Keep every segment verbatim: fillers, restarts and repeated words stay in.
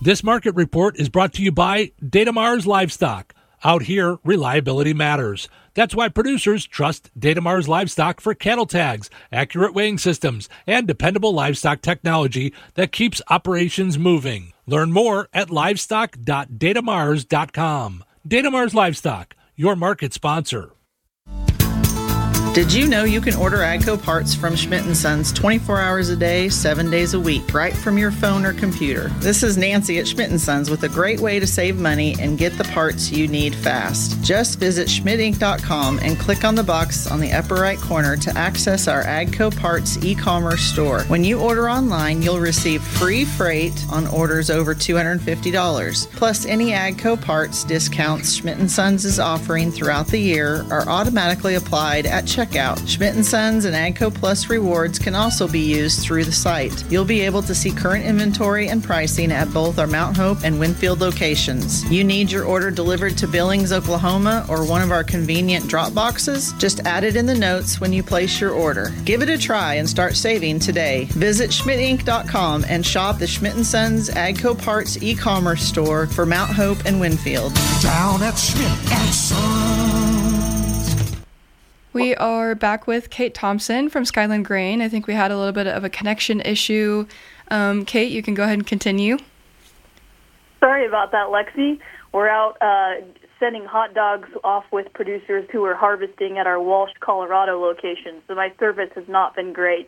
This market report is brought to you by Datamars Livestock. Out here, reliability matters. That's why producers trust Datamars Livestock for cattle tags, accurate weighing systems, and dependable livestock technology that keeps operations moving. Learn more at livestock dot datamars dot com. Datamars Livestock, your market sponsor. Did you know you can order AGCO parts from Schmidt and Sons twenty-four hours a day, seven days a week, right from your phone or computer? This is Nancy at Schmidt and Sons with a great way to save money and get the parts you need fast. Just visit schmidt inc dot com and click on the box on the upper right corner to access our AGCO parts e-commerce store. When you order online, you'll receive free freight on orders over two hundred fifty dollars. Plus, any AGCO parts discounts Schmidt and Sons is offering throughout the year are automatically applied at checkout. Checkout. Schmidt and Sons and AGCO Plus rewards can also be used through the site. You'll be able to see current inventory and pricing at both our Mount Hope and Winfield locations. You need your order delivered to Billings, Oklahoma, or one of our convenient drop boxes? Just add it in the notes when you place your order. Give it a try and start saving today. Visit schmidt inc dot com and shop the Schmidt and Sons AGCO Parts e-commerce store for Mount Hope and Winfield. Down at Schmidt and Sons. We are back with Kate Thompson from Skyland Grain. I think we had a little bit of a connection issue. Um, Kate, you can go ahead and continue. Sorry about that, Lexi. We're out uh, sending hot dogs off with producers who are harvesting at our Walsh, Colorado location, so my service has not been great.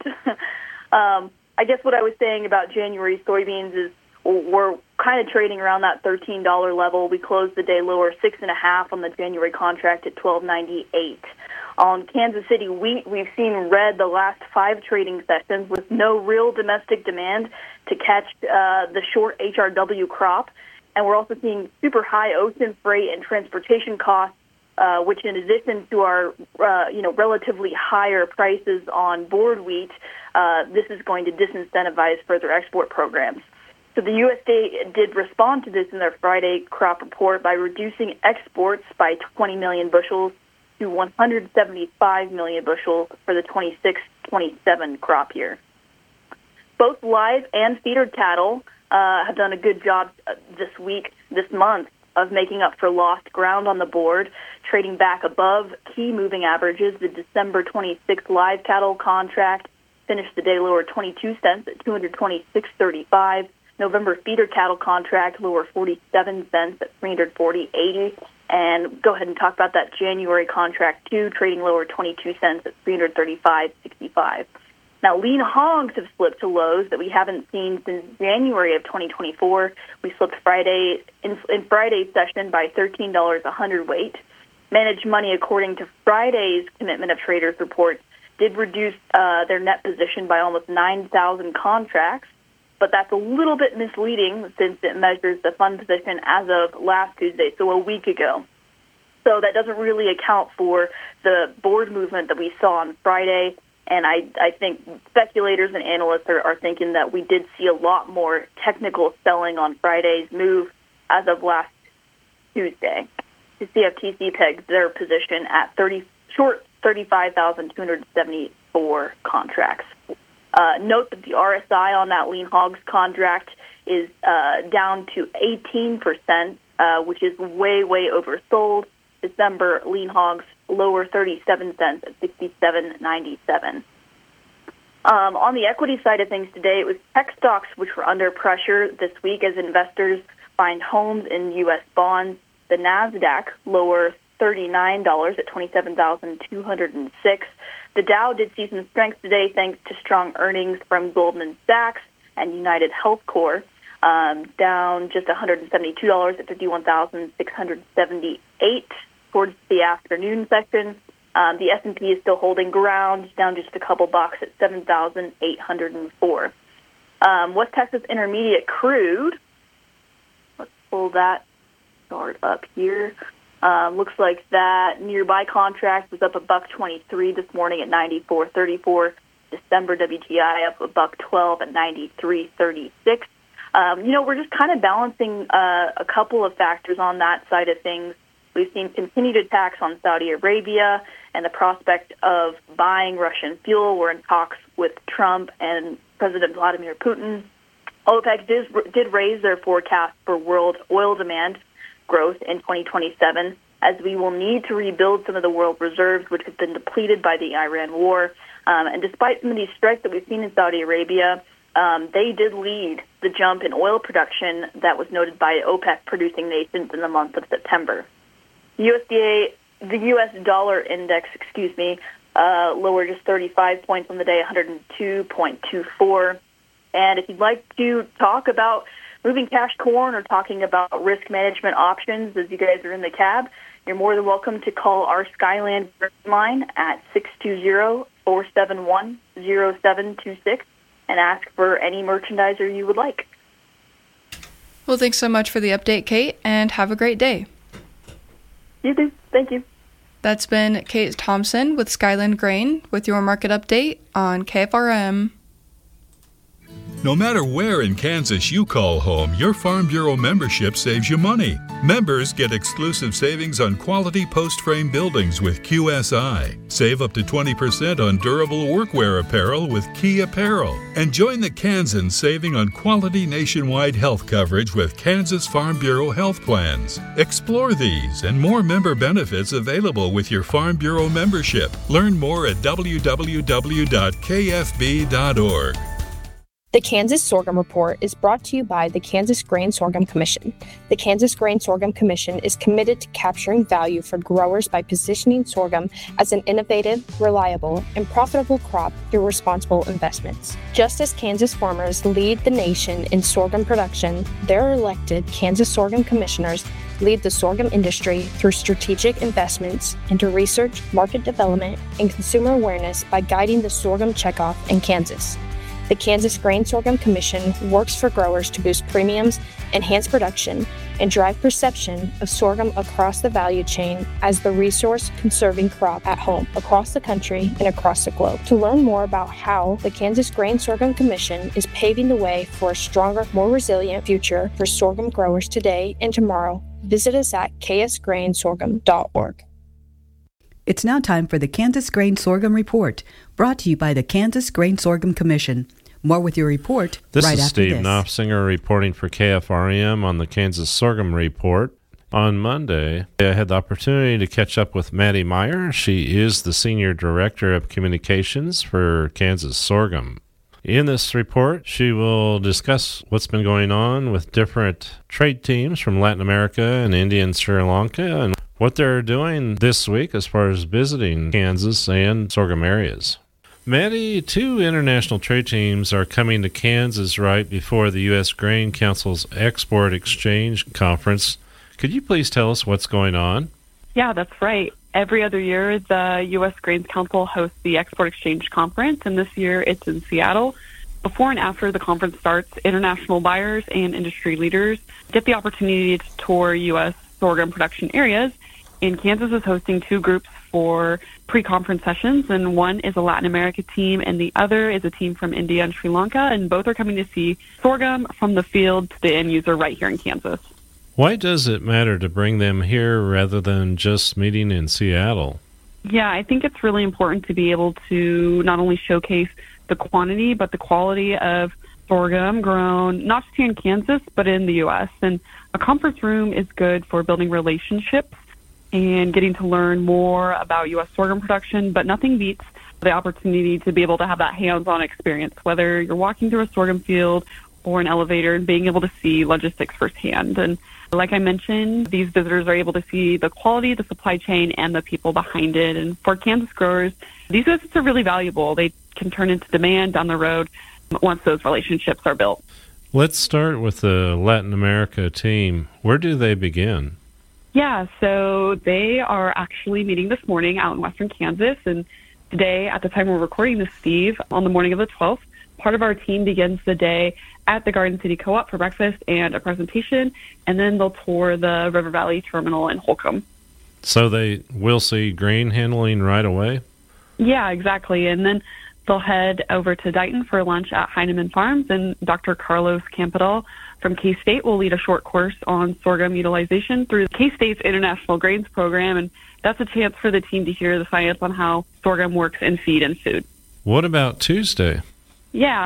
um, I guess what I was saying about January soybeans is we're kind of trading around that thirteen dollars level. We closed the day lower, six and a half on the January contract at twelve ninety-eight. On Kansas City wheat, we've seen red the last five trading sessions with no real domestic demand to catch uh, the short H R W crop. And we're also seeing super high ocean freight and transportation costs, uh, which in addition to our uh, you know relatively higher prices on board wheat, uh, this is going to disincentivize further export programs. So the U S D A did respond to this in their Friday crop report by reducing exports by twenty million bushels to one hundred seventy-five million bushels for the twenty-six twenty-seven crop year. Both live and feeder cattle uh, have done a good job this week, this month, of making up for lost ground on the board, trading back above key moving averages. The December twenty-sixth live cattle contract finished the day lower twenty-two cents at two hundred twenty-six thirty-five. November feeder cattle contract lower forty-seven cents at three hundred forty eighty. And go ahead and talk about that January contract too, trading lower twenty-two cents at three hundred thirty-five sixty-five. Now, lean hogs have slipped to lows that we haven't seen since January of twenty twenty-four. We slipped Friday in, in Friday's session by thirteen dollars a hundredweight. Managed money, according to Friday's Commitment of Traders report, did reduce uh, their net position by almost nine thousand contracts. But that's a little bit misleading since it measures the fund position as of last Tuesday, so a week ago. So that doesn't really account for the board movement that we saw on Friday. And I, I think speculators and analysts are, are thinking that we did see a lot more technical selling on Friday's move as of last Tuesday. The C F T C pegs their position at thirty short thirty-five thousand two hundred seventy-four contracts. Uh, note that the R S I on that lean hogs contract is uh, down to eighteen percent, uh, which is way, way oversold. December lean hogs lower thirty-seven cents at sixty-seven ninety-seven. Um, on the equity side of things today, it was tech stocks which were under pressure this week as investors find homes in U S bonds. The NASDAQ lower thirty-nine dollars at twenty-seven thousand two hundred six. The Dow did see some strength today thanks to strong earnings from Goldman Sachs and United Healthcare, um, down just one hundred seventy-two dollars at fifty-one thousand six hundred seventy-eight towards the afternoon session. Um, the S and P is still holding ground, down just a couple bucks at seven thousand eight hundred four. Um, West Texas Intermediate crude, let's pull that chart up here. Um, looks like that nearby contract was up a buck twenty-three this morning at ninety-four thirty-four. December W T I up a buck twelve at ninety-three thirty-six. Um, you know, we're just kind of balancing uh, a couple of factors on that side of things. We've seen continued attacks on Saudi Arabia and the prospect of buying Russian fuel. We're in talks with Trump and President Vladimir Putin. OPEC did, did raise their forecast for world oil demand growth in twenty twenty-seven, as we will need to rebuild some of the world reserves, which have been depleted by the Iran war. Um, and despite some of these strikes that we've seen in Saudi Arabia, um, they did lead the jump in oil production that was noted by OPEC producing nations in the month of September. U S D A, the U S dollar index, excuse me, uh, lowered just thirty-five points on the day, one hundred two point two four. And if you'd like to talk about moving cash corn or talking about risk management options as you guys are in the cab, you're more than welcome to call our Skyland line at six two zero, four seven one, zero seven two six and ask for any merchandiser you would like. Well, thanks so much for the update, Kate, and have a great day. You too. Thank you. That's been Kate Thompson with Skyland Grain with your market update on K F R M. No matter where in Kansas you call home, your Farm Bureau membership saves you money. Members get exclusive savings on quality post-frame buildings with Q S I. Save up to twenty percent on durable workwear apparel with Key Apparel. And join the Kansans saving on quality nationwide health coverage with Kansas Farm Bureau health plans. Explore these and more member benefits available with your Farm Bureau membership. Learn more at w w w dot k f b dot org. The Kansas Sorghum Report is brought to you by the Kansas Grain Sorghum Commission. The Kansas Grain Sorghum Commission is committed to capturing value for growers by positioning sorghum as an innovative, reliable, and profitable crop through responsible investments. Just as Kansas farmers lead the nation in sorghum production, their elected Kansas Sorghum Commissioners lead the sorghum industry through strategic investments into research, market development, and consumer awareness by guiding the sorghum checkoff in Kansas. The Kansas Grain Sorghum Commission works for growers to boost premiums, enhance production, and drive perception of sorghum across the value chain as the resource-conserving crop at home, across the country, and across the globe. To learn more about how the Kansas Grain Sorghum Commission is paving the way for a stronger, more resilient future for sorghum growers today and tomorrow, visit us at k s grain sorghum dot org. It's now time for the Kansas Grain Sorghum Report, brought to you by the Kansas Grain Sorghum Commission. More with your report this right is after Steve this. Knopfsinger reporting for K F R M on the Kansas Sorghum Report. On Monday, I had the opportunity to catch up with Maddie Meyer. She is the Senior Director of Communications for Kansas Sorghum. In this report, she will discuss what's been going on with different trade teams from Latin America and India and Sri Lanka and what they're doing this week as far as visiting Kansas and sorghum areas. Maddie, two international trade teams are coming to Kansas right before the U S Grain Council's Export Exchange Conference. Could you please tell us what's going on? Yeah, that's right. Every other year, the U S Grains Council hosts the Export Exchange Conference, and this year it's in Seattle. Before and after the conference starts, international buyers and industry leaders get the opportunity to tour U S sorghum production areas. And Kansas is hosting two groups for pre-conference sessions, and one is a Latin America team, and the other is a team from India and Sri Lanka, and both are coming to see sorghum from the field to the end user right here in Kansas. Why does it matter to bring them here rather than just meeting in Seattle? Yeah, I think it's really important to be able to not only showcase the quantity, but the quality of sorghum grown, not just here in Kansas, but in the U S. And a conference room is good for building relationships and getting to learn more about U S sorghum production, but nothing beats the opportunity to be able to have that hands-on experience, whether you're walking through a sorghum field or an elevator and being able to see logistics firsthand. And like I mentioned, these visitors are able to see the quality, the supply chain, and the people behind it. And for Kansas growers, these visits are really valuable. They can turn into demand down the road once those relationships are built. Let's start with the Latin America team. Where do they begin? Yeah, so they are actually meeting this morning out in western Kansas, and today, at the time we're recording this, Steve, on the morning of the twelfth, part of our team begins the day at the Garden City Co-op for breakfast and a presentation, and then they'll tour the River Valley Terminal in Holcomb. So they will see grain handling right away? Yeah, exactly, and then they'll head over to Dighton for lunch at Heinemann Farms, and Doctor Carlos Campadal from K-State will lead a short course on sorghum utilization through K-State's International Grains Program, and that's a chance for the team to hear the science on how sorghum works in feed and food. What about Tuesday? Yeah,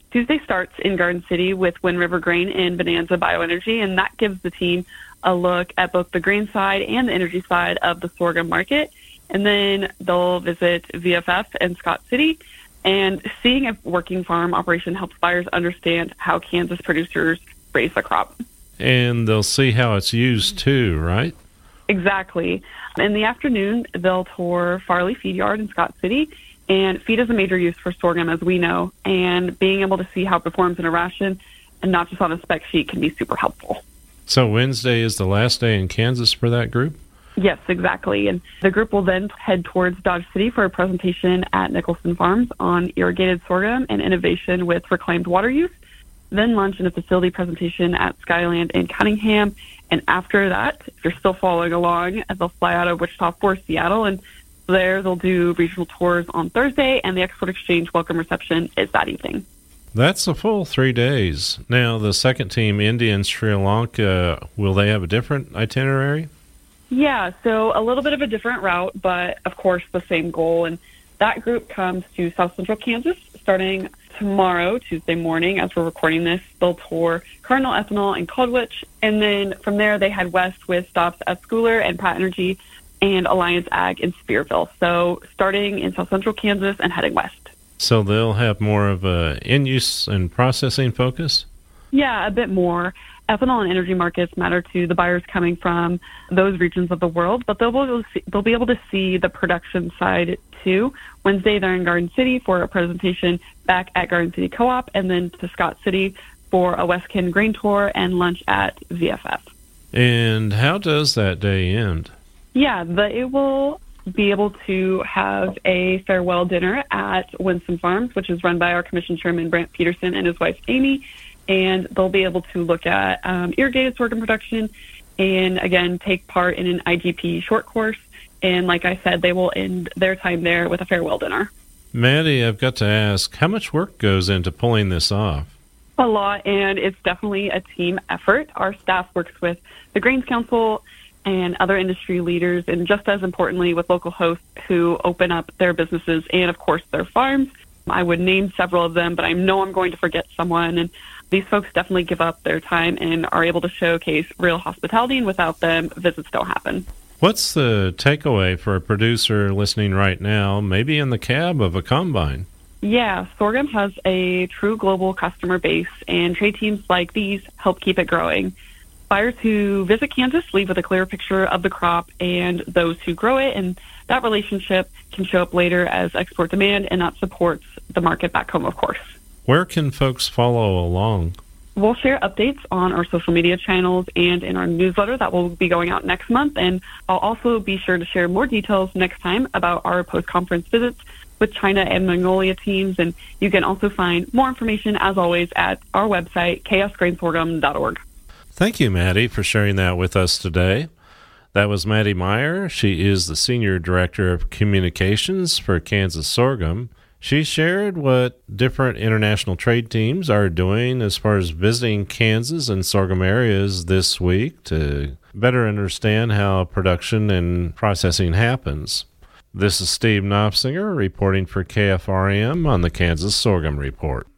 Tuesday starts in Garden City with Wind River Grain and Bonanza Bioenergy, and that gives the team a look at both the grain side and the energy side of the sorghum market. And then they'll visit V F F and Scott City, and seeing a working farm operation helps buyers understand how Kansas producers raise the crop. And they'll see how it's used too, right? Exactly. In the afternoon, they'll tour Farley Feed Yard in Scott City, and feed is a major use for sorghum, as we know, and being able to see how it performs in a ration and not just on a spec sheet can be super helpful. So Wednesday is the last day in Kansas for that group? Yes, exactly. And the group will then head towards Dodge City for a presentation at Nicholson Farms on irrigated sorghum and innovation with reclaimed water use. Then lunch and a facility presentation at Skyland in Cunningham. And after that, if you're still following along, they'll fly out of Wichita for Seattle. And there they'll do regional tours on Thursday, and the Export Exchange welcome reception is that evening. That's a full three days. Now, the second team, India and Sri Lanka, will they have a different itinerary? Yeah, so a little bit of a different route, but of course the same goal. And that group comes to South Central Kansas starting tomorrow, Tuesday morning, as we're recording this. They'll tour Cardinal Ethanol and Caldwich, and then from there they head west with stops at Schooler and Pratt Energy and Alliance Ag in Spearville. So starting in South Central Kansas and heading west. So they'll have more of a in-use and processing focus? Yeah, a bit more. Ethanol and energy markets matter to the buyers coming from those regions of the world, but they'll be able to see, they'll be able to see the production side too. Wednesday, they're in Garden City for a presentation back at Garden City Co-op, and then to Scott City for a Westkin grain tour and lunch at V F F. And how does that day end? Yeah, the, it will be able to have a farewell dinner at Winston Farms, which is run by our commission chairman, Brant Peterson, and his wife, Amy. And they'll be able to look at um, irrigated sorghum production and, again, take part in an I G P short course. And like I said, they will end their time there with a farewell dinner. Maddie, I've got to ask, how much work goes into pulling this off? A lot, and it's definitely a team effort. Our staff works with the Grains Council and other industry leaders, and just as importantly, with local hosts who open up their businesses and, of course, their farms. I would name several of them, but I know I'm going to forget someone. And these folks definitely give up their time and are able to showcase real hospitality, and without them, visits don't happen. What's the takeaway for a producer listening right now, maybe in the cab of a combine? Yeah, sorghum has a true global customer base, and trade teams like these help keep it growing. Buyers who visit Kansas leave with a clear picture of the crop and those who grow it, and that relationship can show up later as export demand, and that supports the market back home, of course. Where can folks follow along? We'll share updates on our social media channels and in our newsletter that will be going out next month, and I'll also be sure to share more details next time about our post-conference visits with China and Mongolia teams, and you can also find more information, as always, at our website, k s grain sorghum dot org. Thank you, Maddie, for sharing that with us today. That was Maddie Meyer. She is the Senior Director of Communications for Kansas Sorghum. She shared what different international trade teams are doing as far as visiting Kansas and sorghum areas this week to better understand how production and processing happens. This is Steve Knopfsinger reporting for K F R M on the Kansas Sorghum Report.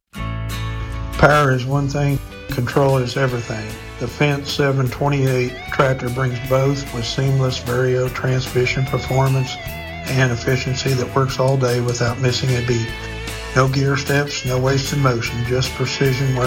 Power is one thing, control is everything. The Fendt seven twenty-eight tractor brings both with seamless Vario transmission performance and efficiency that works all day without missing a beat. No gear steps, no wasted motion, just precision where